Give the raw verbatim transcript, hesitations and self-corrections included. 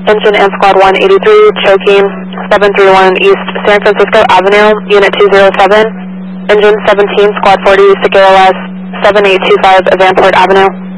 Engine and Squad one eighty-three, choking seven three one East San Francisco Avenue, Unit two zero seven. Engine seventeen, Squad forty, Segura West, seven eight two five Vanport Avenue.